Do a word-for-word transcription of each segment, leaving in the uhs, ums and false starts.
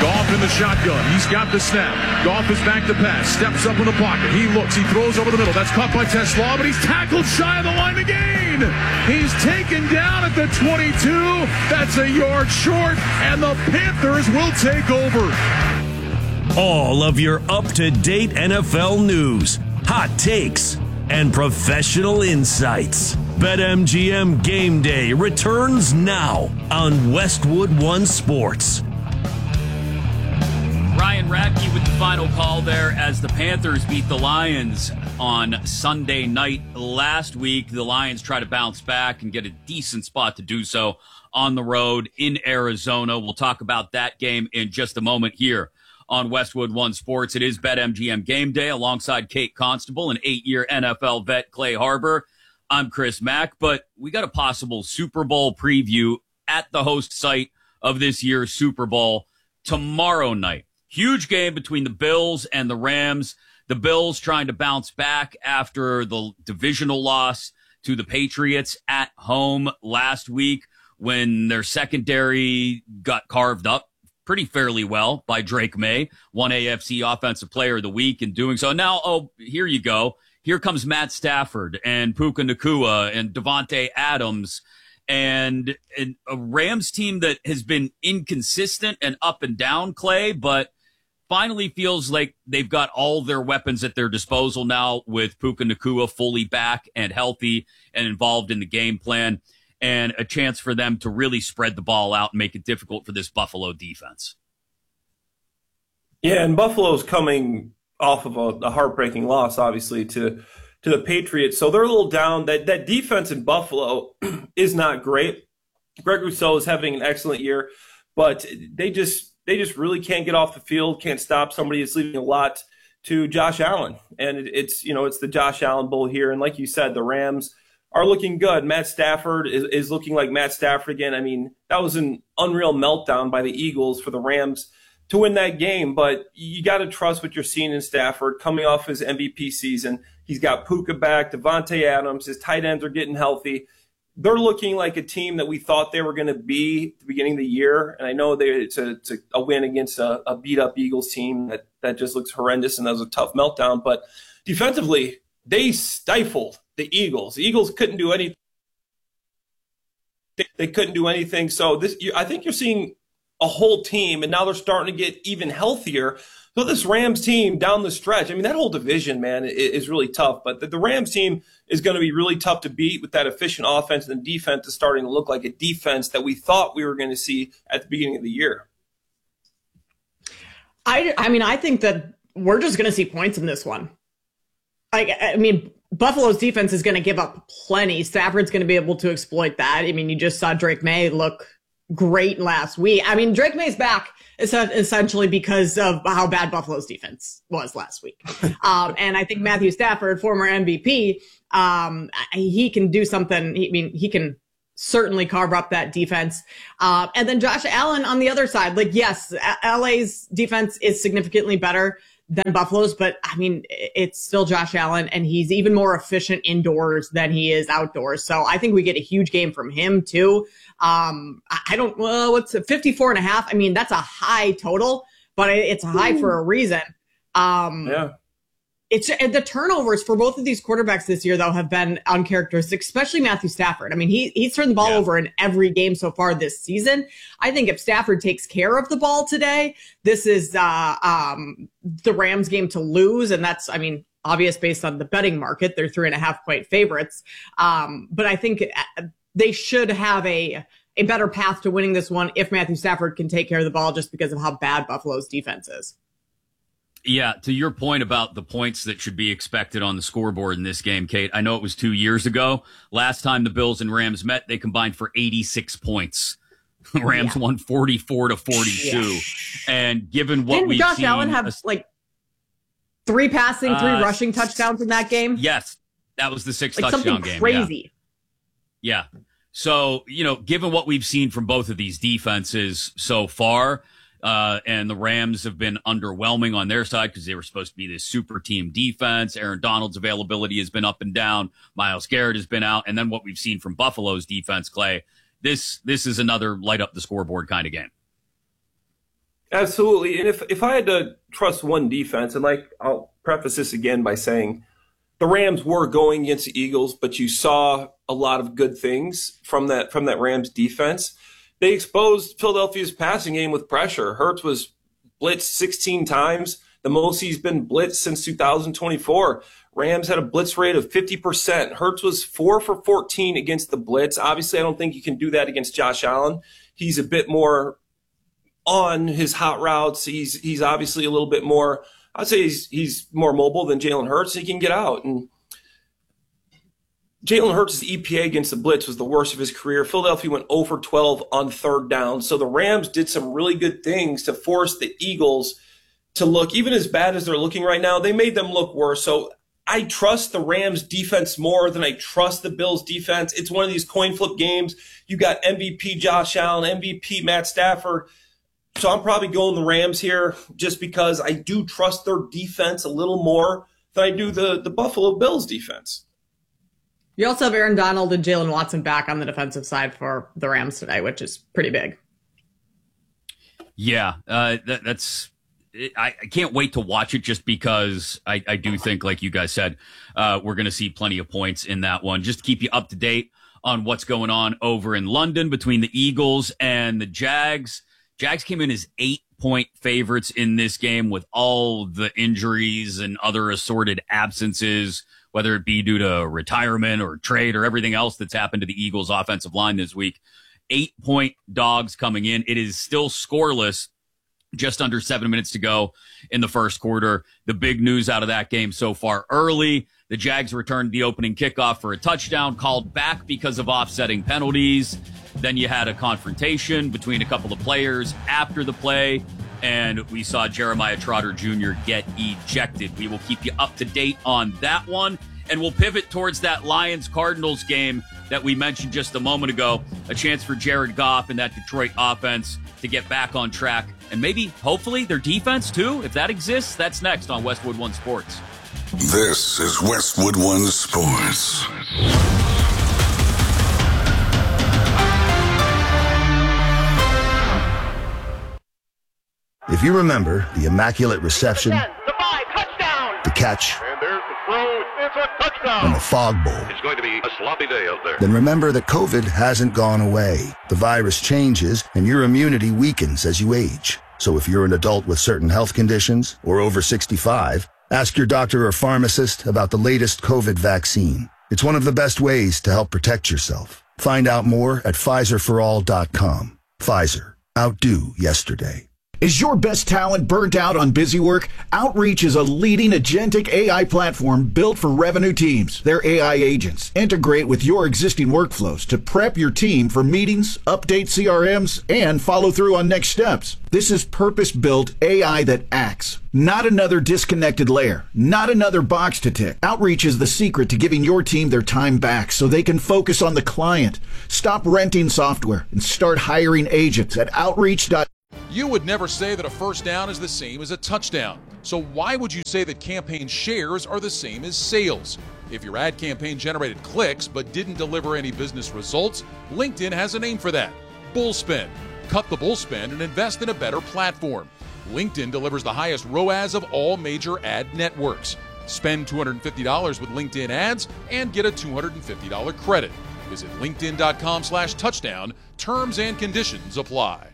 Goff in the shotgun. He's got the snap. Goff is back to pass. Steps up in the pocket. He looks. He throws over the middle. That's caught by Tesla, but he's tackled shy of the line to gain. He's taken down at the twenty-two. That's a yard short, and the Panthers will take over. All of your up-to-date N F L news, hot takes, and professional insights. BetMGM Game Day returns now on Westwood One Sports. Ryan Radke with the final call there as the Panthers beat the Lions on Sunday night last week. The Lions try to bounce back and get a decent spot to do so on the road in Arizona. We'll talk about that game in just a moment here on Westwood One Sports. It is BetMGM Game Day alongside Kate Constable and eight-year N F L vet Clay Harbor. I'm Chris Mack, but we got a possible Super Bowl preview at the host site of this year's Super Bowl tomorrow night. Huge game between the Bills and the Rams. The Bills trying to bounce back after the divisional loss to the Patriots at home last week when their secondary got carved up pretty fairly well by Drake May, one A F C Offensive Player of the Week in doing so. Now, oh, here you go. Here comes Matt Stafford and Puka Nacua and Devontae Adams and, and a Rams team that has been inconsistent and up and down, Clay, but finally feels like they've got all their weapons at their disposal now with Puka Nacua fully back and healthy and involved in the game plan, and a chance for them to really spread the ball out and make it difficult for this Buffalo defense. Yeah, and Buffalo's coming off of a, a heartbreaking loss, obviously, to to the Patriots. So they're a little down. That that defense in Buffalo is not great. Greg Rousseau is having an excellent year, but they just they just really can't get off the field, can't stop somebody. It's leaving a lot to Josh Allen. And it, it's, you know, it's the Josh Allen Bowl here. And like you said, the Rams are looking good. Matt Stafford is, is looking like Matt Stafford again. I mean, that was an unreal meltdown by the Eagles for the Rams to win that game. But you got to trust what you're seeing in Stafford coming off his M V P season. He's got Puka back, Devontae Adams. His tight ends are getting healthy. They're looking like a team that we thought they were going to be at the beginning of the year. And I know they, it's, a, it's a, a win against a, a beat-up Eagles team that, that just looks horrendous, and that was a tough meltdown. But defensively, they stifled the Eagles. The Eagles couldn't do anything. They, they couldn't do anything. So this, you, I think you're seeing a whole team, and now they're starting to get even healthier. So this Rams team down the stretch, I mean, that whole division, man, is, is really tough. But the, the Rams team is going to be really tough to beat with that efficient offense, and the defense is starting to look like a defense that we thought we were going to see at the beginning of the year. I, I mean, I think that we're just going to see points in this one. I, I mean, Buffalo's defense is going to give up plenty. Stafford's going to be able to exploit that. I mean, you just saw Drake May look great last week. I mean, Drake May's back essentially because of how bad Buffalo's defense was last week. Um, and I think Matthew Stafford, former M V P, um, he can do something. I mean, he can certainly carve up that defense. Uh, and then Josh Allen on the other side, like, yes, L A's defense is significantly better than Buffalo's, but I mean, it's still Josh Allen, and he's even more efficient indoors than he is outdoors. So I think we get a huge game from him too. Um, I don't, well, what's it, fifty-four and a half? I mean, that's a high total, but it's a high Ooh. for a reason. Um, yeah. It's the turnovers for both of these quarterbacks this year, though, have been uncharacteristic, especially Matthew Stafford. I mean, he he's turned the ball yeah. over in every game so far this season. I think if Stafford takes care of the ball today, this is uh, um, the Rams game to lose. And that's, I mean, obvious based on the betting market. They're three and a half point favorites. Um, but I think they should have a, a better path to winning this one if Matthew Stafford can take care of the ball, just because of how bad Buffalo's defense is. Yeah, to your point about the points that should be expected on the scoreboard in this game, Kate, I know it was two years ago. Last time the Bills and Rams met, they combined for eighty-six points. The Rams yeah. won forty-four to forty-two. Yeah. And given what Didn't we've Josh seen, Allen have uh, like three passing, three uh, rushing touchdowns in that game? Yes, that was the six like touchdown something game. Crazy. Yeah. yeah. So, you know, given what we've seen from both of these defenses so far, Uh, and the Rams have been underwhelming on their side because they were supposed to be this super team defense. Aaron Donald's availability has been up and down. Myles Garrett has been out. And then what we've seen from Buffalo's defense, Clay, this this is another light up the scoreboard kind of game. Absolutely. And if, if I had to trust one defense, and like I'll preface this again by saying the Rams were going against the Eagles, but you saw a lot of good things from that from that Rams defense. They exposed Philadelphia's passing game with pressure. Hurts was blitzed sixteen times, the most he's been blitzed since two thousand twenty-four. Rams had a blitz rate of fifty percent. Hurts was four for fourteen against the blitz. Obviously, I don't think you can do that against Josh Allen. He's a bit more on his hot routes. He's he's obviously a little bit more, I'd say he's he's more mobile than Jalen Hurts. He can get out. And Jalen Hurts' E P A against the blitz was the worst of his career. Philadelphia went zero for twelve on third down. So the Rams did some really good things to force the Eagles to look, even as bad as they're looking right now, they made them look worse. So I trust the Rams defense more than I trust the Bills defense. It's one of these coin flip games. You got M V P Josh Allen, M V P Matt Stafford. So I'm probably going the Rams here just because I do trust their defense a little more than I do the, the Buffalo Bills defense. You also have Aaron Donald and Jalen Watson back on the defensive side for the Rams today, which is pretty big. Yeah, uh, that, that's I, I can't wait to watch it just because I, I do think, like you guys said, uh, we're going to see plenty of points in that one. Just to keep you up to date on what's going on over in London between the Eagles and the Jags. Jags came in as eight-point favorites in this game with all the injuries and other assorted absences, whether it be due to retirement or trade or everything else that's happened to the Eagles' offensive line this week. Eight-point dogs coming in. It is still scoreless. Just under seven minutes to go in the first quarter. The big news out of that game so far early, the Jags returned the opening kickoff for a touchdown called back because of offsetting penalties. Then you had a confrontation between a couple of players after the play, and we saw Jeremiah Trotter Junior get ejected. We will keep you up to date on that one, and we'll pivot towards that Lions-Cardinals game that we mentioned just a moment ago. A chance for Jared Goff and that Detroit offense to get back on track. And maybe, hopefully, their defense, too. If that exists, that's next on Westwood One Sports. This is Westwood One Sports. If you remember the Immaculate Reception, the five, touchdown, the catch, and there's the throw, it's a touchdown, and the Fog Bowl, it's going to be a sloppy day out there. then remember that COVID hasn't gone away. The virus changes, and your immunity weakens as you age. So if you're an adult with certain health conditions or over sixty-five, ask your doctor or pharmacist about the latest COVID vaccine. It's one of the best ways to help protect yourself. Find out more at Pfizer for all dot com. Pfizer. Outdo yesterday. Is your best talent burnt out on busy work? Outreach is a leading agentic A I platform built for revenue teams. Their A I agents integrate with your existing workflows to prep your team for meetings, update C R Ms, and follow through on next steps. This is purpose-built A I that acts, not another disconnected layer, not another box to tick. Outreach is the secret to giving your team their time back so they can focus on the client. Stop renting software and start hiring agents at outreach dot com. You would never say that a first down is the same as a touchdown. So why would you say that campaign shares are the same as sales? If your ad campaign generated clicks but didn't deliver any business results, LinkedIn has a name for that. Bullspend. Cut the bullspend and invest in a better platform. LinkedIn delivers the highest R O A S of all major ad networks. Spend two hundred fifty dollars with LinkedIn ads and get a two hundred fifty dollars credit. Visit linkedin.com slash touchdown. Terms and conditions apply.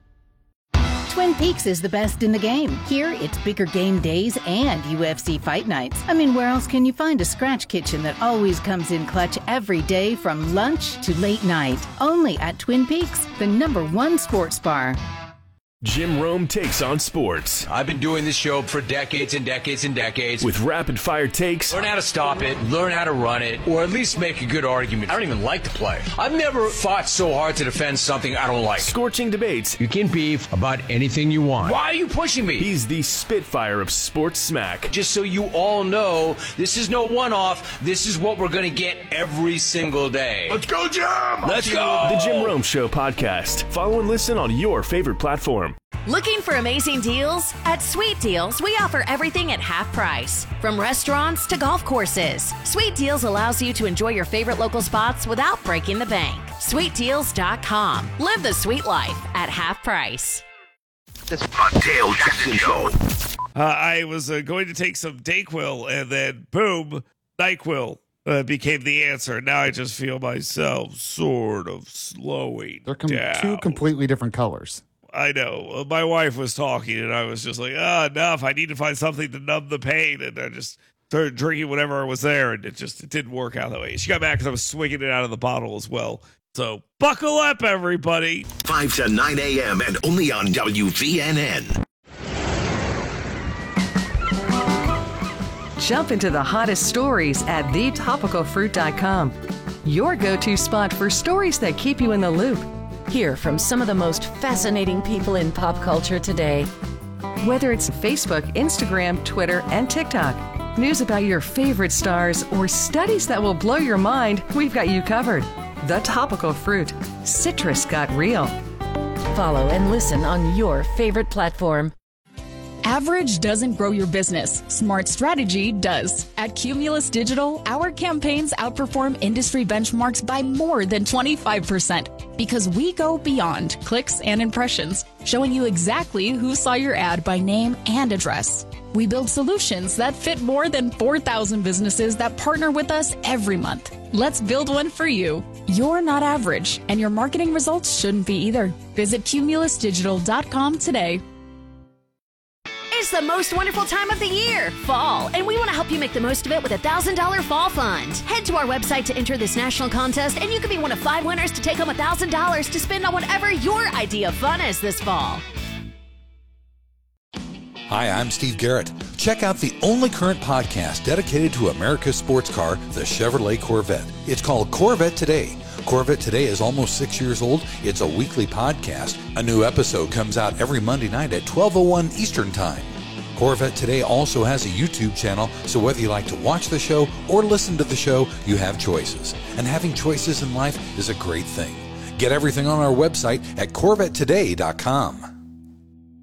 Twin Peaks is the best in the game. Here, it's bigger game days and U F C fight nights. I mean, where else can you find a scratch kitchen that always comes in clutch every day from lunch to late night? Only at Twin Peaks, the number one sports bar. Jim Rome takes on sports. I've been doing this show for decades and decades and decades. With rapid-fire takes. Learn how to stop it, learn how to run it, or at least make a good argument. I don't even like to play. I've never fought so hard to defend something I don't like. Scorching debates. You can beef about anything you want. Why are you pushing me? He's the Spitfire of sports smack. Just so you all know, this is no one-off. This is what we're going to get every single day. Let's go, Jim! Let's go! The Jim Rome Show podcast. Follow and listen on your favorite platform. Looking for amazing deals? At Sweet Deals, we offer everything at half price. From restaurants to golf courses, Sweet Deals allows you to enjoy your favorite local spots without breaking the bank. sweet deals dot com. Live the sweet life at half price. This Dale Jackson Show. Uh, I was uh, going to take some Dayquil, and then boom, NyQuil uh, became the answer. Now I just feel myself sort of slowing They're com- down. two completely different colors. I know. Uh, my wife was talking, and I was just like, ah, enough. I need to find something to numb the pain. And I just started drinking whatever was there, and it just it didn't work out that way. She got back because I was swinging it out of the bottle as well. So buckle up, everybody. five to nine a.m. and only on W V N N. Jump into the hottest stories at the topical fruit dot com. Your go-to spot for stories that keep you in the loop. Hear from some of the most fascinating people in pop culture today. Whether it's Facebook, Instagram, Twitter, and TikTok, news about your favorite stars, or studies that will blow your mind, we've got you covered. The Topical Fruit. Citrus got real. Follow and listen on your favorite platform. Average doesn't grow your business. Smart strategy does. At Cumulus Digital, our campaigns outperform industry benchmarks by more than twenty-five percent because we go beyond clicks and impressions, showing you exactly who saw your ad by name and address. We build solutions that fit more than four thousand businesses that partner with us every month. Let's build one for you. You're not average, and your marketing results shouldn't be either. Visit cumulus digital dot com today. It's the most wonderful time of the year, fall, and we want to help you make the most of it with a one thousand dollars Fall Fund. Head to our website to enter this national contest, and you could be one of five winners to take home one thousand dollars to spend on whatever your idea of fun is this fall. Hi, I'm Steve Garrett. Check out the only current podcast dedicated to America's sports car, the Chevrolet Corvette. It's called Corvette Today. Corvette Today is almost six years old. It's a weekly podcast. A new episode comes out every Monday night at twelve oh one Eastern Time. Corvette Today also has a YouTube channel, so whether you like to watch the show or listen to the show, you have choices. And having choices in life is a great thing. Get everything on our website at corvette today dot com.